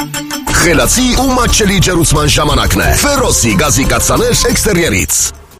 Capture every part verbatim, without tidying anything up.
Խելացի ու մատչելի ջերուցման ժամանակն է։ Ֆերոսի գազի կաթսաներ էքստերիերից։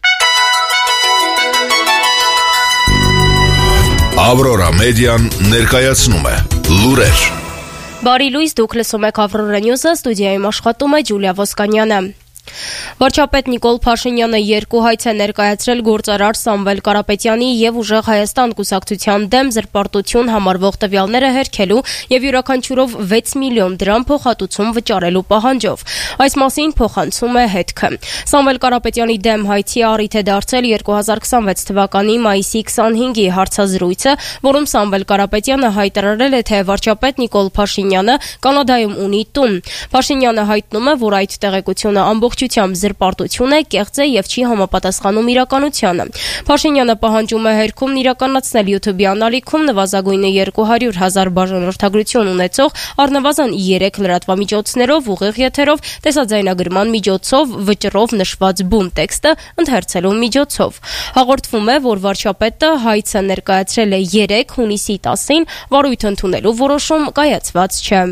Ավրորա մեդիան ներկայացնում է լուրեր։ Բարի լույս, դուք լսում եք Ավրորա Նյուզը, ստուդիայում աշխատում է Ջուլիա Ոսկանյանը։ Վարչապետ Նիկոլ Փաշինյանը երկու հայց է ներկայացրել գործարար Սամվել Կարապետյանի եւ Ուժեղ Հայաստան կուսակցության դեմ զրպարտություն համարվող տվյալները հերքելու եւ յուրաքանչյուրով վեց միլիոն դրամ փոխհատուցում վճարելու պահանջով։ Այս մասին փոխանցում է հետքը։ Սամվել Կարապետյանի դեմ հայցի առիթ է դարձել երկու հազար քսանվեց թվականի մայիսի քսանհինգի հարցազրույցը, որում Սամվել Կարապետյանը հայտարարել է, թե վարչապետ Նիկոլ Փաշինյանը Կանադայում ունի տուն։ Փաշինյանը հայտնում է, որ այդ տեղեկությունը ամբողջությամբ զրպարտություն է, կեղծ է եւ չի համապատասխանում իրականությանը։ Փաշինյանը պահանջում է հերքումն իրականացնել YouTube-յան ալիքում նվազագույնը երկու հարյուր հազար բաժանորդագրություն ունեցող առնվազն երեք լրատվամիջոցներով, ուղիղ եթերով, տեսաձայնագրման միջոցով, վճռով նշված բուն տեքստը ընթերցելու միջոցով։ Հաղորդվում է, որ վարչապետը հայցը ներկայացրել է երեկ հունիսի տասին, վարույթ ընդունելու որոշում կայացված չէ։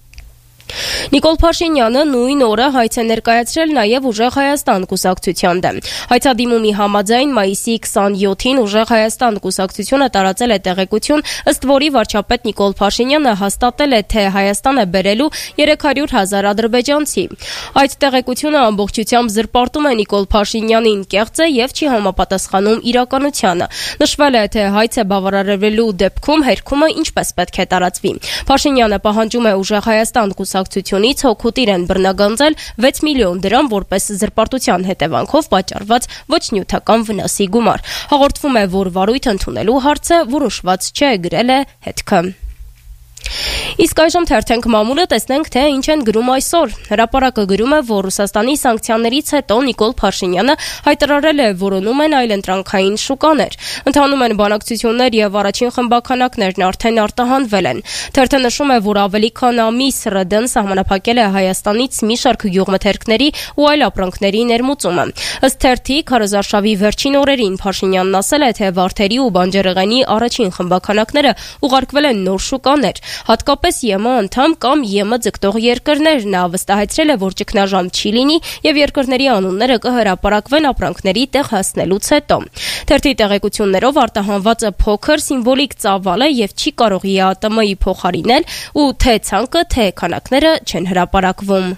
Նիկոլ Փաշինյանը նույն օրը հայց է ներկայացրել նաև Ուժեղ Հայաստան կուսակցության դեմ։ Հայցադիմումի համաձայն մայիսի քսանյոթին Ուժեղ Հայաստան կուսակցությունը տարածել է տեղեկություն, ըստ որի վարչապետ Նիկոլ Փաշինյանը հաստատել է, թե Հայաստան է բերելու երեք հարյուր հազար ադրբեջանցի։ Այդ տեղեկությունը ամբողջությամբ զրպարտում է Նիկոլ Փաշինյանին, կեղծ է եւ չի համապատասխանում իրականությանը։ Նշվել է, թե հայց է բավարարվելու դեպքում հերքումը ինչպես պետք է տարածվի։ Փաշինյանը պահանջում է Ուժեղ Հայաստան կուսակցությունից հօգուտ իրեն բռնագանձել վեց միլիոն դրամ որպես զրպարտության հետևանքով պատճառված ոչ նյութական վնասի գումար։ Հաղորդվում է, որ վարույթ ընդունելու հարցը որոշված չէ, գրել է հետքը։ Իսկ այժմ թերթենք մամուլը, տեսնենք, թե ինչ են գրում այսօր։ Հրապարակը գրում է, որ Ռուսաստանի սանկցիաներից հետո Նիկոլ Փաշինյանը հայտարարել է, որոնում են այլընտրանքային շուկաներ։ Ընթանում են բանակցություններ եւ առաջին խմբականակներն արդեն արտահանվել են։ Թերթը նշում է, որ ավելի քան ամիս ՌԴ-ն սահմանափակել է Հայաստանից մի շարք գյուղմթերքների ու այլ ապրանքների ներմուծումը։ Ըստ թերթի, քարոզարշավի վերջին օրերին Փաշինյանն ասել է, թե Վարդերի ու Բանջարեղենի առաջին խմբականակները ուղարկվել են նոր շուկաներ։ Հատկապես ԵՄ անդամ կամ ԵՄ ձգտող երկրներ։ Նա վստահեցրել է, որ ճգնաժամ չի լինի եւ երկրների անունները կհրապարակվեն ապրանքների տեղ հասնելուց հետո։ Թերթի տեղեկություններով արտահանվածը փոքր սիմվոլիկ ծավալ է եւ չի կարող ԵԱՏՄ-ի փոխարինել ու թե ցանկը, թե քանակները չեն հրապարակվում։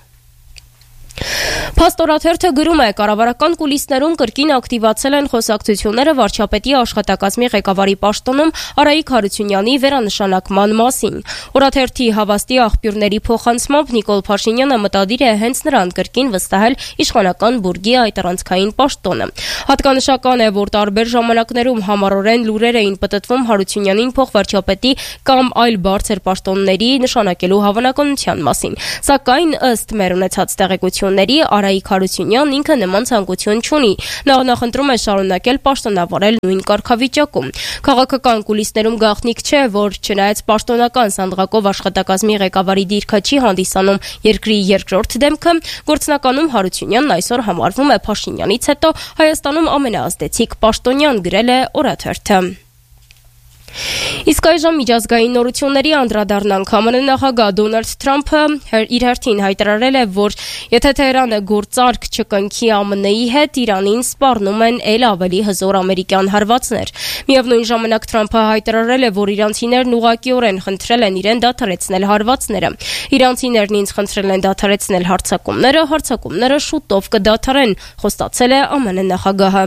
Փաստորաթերթը գրում է, կառավարական կուլիսներում կրկին ակտիվացել են խոսակցությունները վարչապետի աշխատակազմի ղեկավարի պաշտոնում Արայիկ Հարությունյանի վերանշանակման մասին։ Օրաթերթի հավաստի աղբյուրների փոխանցմամբ Նիկոլ Փաշինյանը մտադիր է հենց նրան կրկին վստահել իշխանական բուրգի այդ առանցքային պաշտոնը։ Հատկանշական է, որ տարբեր ժամանակներում համառորեն լուրեր էին պտտվում Հարությունյանին փոխվարչապետի կամ այլ բարձր պաշտոնների նշանակելու հավանականության մասին։ Սակայն ըստ մեր ունեցած տեղեկությունների Արայիկ Հարությունյանն ինքը նման ցանկություն չունի։ Նա նախընտրում է շարունակել պաշտոնավարել նույն կարգավիճակում։ Քաղաքական կուլիսներում գաղտնիք չէ, որ չնայած պաշտոնական սանդղակով աշխատակազմի ղեկավարի դիրքը չի հանդիսանում երկրի երկրորդ դեմքը, գործնականում Հարությունյանն այսօր համարվում է Փաշինյանից հետո Հայաստանում ամենաազդեցիկ պաշտոնյան, գրել է օրաթերթը։ Իսկ այժմ միջազգային նորությունների անդրադառնանք։ ԱՄՆ նախագահ Դոնալդ Թրամփը իր հերթին հայտարարել է, որ եթե Թեհրանը գործարք չկնքի ԱՄՆ-ի հետ, Իրանին սպառնում են էլ ավելի հզոր ամերիկյան հարվածներ։ Միևնույն ժամանակ Թրամփը հայտարարել է, որ իրանցիներն ուղղակիորեն խնդրել են իրեն դադարեցնել հարվածները։ Իրանցիներն ինձ խնդրել են դադարեցնել հարձակումները, հարձակումները շուտով կդադարեն, խոստացել է ԱՄՆ նախագահը։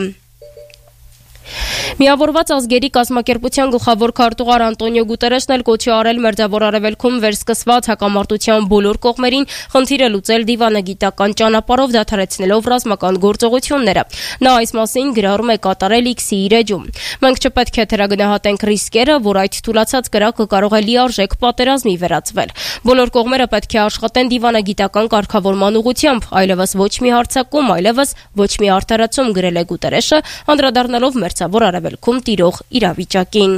Միավորված ազգերի կազմակերպության գլխավոր քարտուղար Անտոնիո Գուտերեշն էլ կոչ է արել Մերձավոր Արևելքում վերսկսված հակամարտության բոլոր կողմերին խնդիրը լուծել դիվանագիտական ճանապարհով դադարեցնելով ռազմական գործողությունները։ Նա այս մասին գրառում է կատարել X-ի իր էջում։ Մենք չպետք է թերագնահատենք ռիսկերը, որ այդ թուլացած կրակը կարող է լիարժեք պատերազմի վերածվել։ Բոլոր կողմերը պետք է աշխատեն դիվանագիտական կարգավորման ուղղությամբ, այլևս ոչ մի հարձակում, այլևս ոչ մի արդարացում, գրել է Գուտերեշը, անդրադառնալով Մերձավոր Արևելքում տիրող իրավիճակին։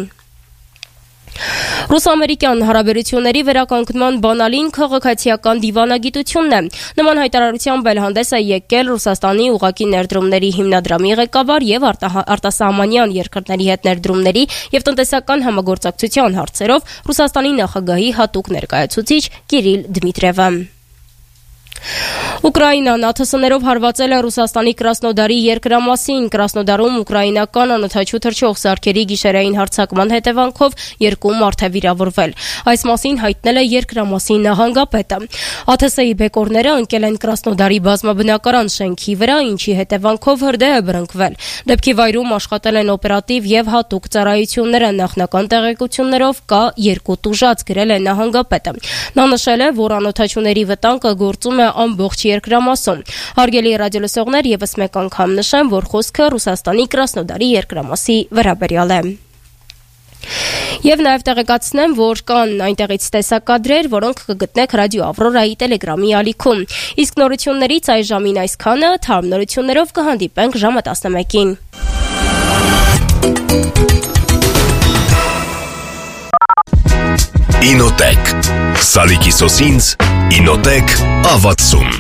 Ռուս-ամերիկյան հարաբերությունների վերականգնման բանալին քաղաքացիական դիվանագիտությունն է։ Նման հայտարարությամբ էլ հանդես է եկել Ռուսաստանի ուղղակի ներդրումների հիմնադրամի ղեկավար եւ արտասահմանյան երկրների հետ ներդրումների եւ տնտեսական համագործակցության հարցերով Ռուսաստանի նախագահի հատուկ ներկայացուցիչ Կիրիլ Դմիտրևը։ Ուկրաինան ԱԹՍ-ներով հարվածել է Ռուսաստանի Կրասնոդարի երկրամասին։ Կրասնոդարում ուկրաինական անօդաչու թռչող սարքերի գիշերային հարձակման հետևանքով երկու մարդ է վիրավորվել։ Այս մասին հայտնել է երկրամասի նահանգապետը։ ԱԹՍ-ի բեկորները ընկել են Կրասնոդարի բազմաբնակարան շենքի վրա, ինչի հետևանքով հրդեհ է բռնկվել։ Դեպքի վայրում աշխատել են օպերատիվ եւ հատուկ ծառայությունները։ Նախնական տեղեկություններով կա երկու տուժած, գրել է նահանգապետը։ Նա նշել է, որ անօդաչուների վտանգը գործում է ամբողջ երկրամասում։ Հարգելի ռադիոլսողներ, եւս մեկ անգամ նշեմ, որ խոսքը Ռուսաստանի Կրասնոդարի երկրամասի վերաբերյալ է։ Եվ նաև տեղեկացնեմ, որ կան այնտեղից տեսակադրեր, որոնք կգտնեք Ռադիո Ավրորայի Տելեգրամի ալիքում։ Իսկ նորություններից այս ժամին այսքանը, թարմ նորություններով կհանդիպենք ժամը տասնմեկին։ Ինոտեք Սալիկի սոսինց Ինոտեք ավացում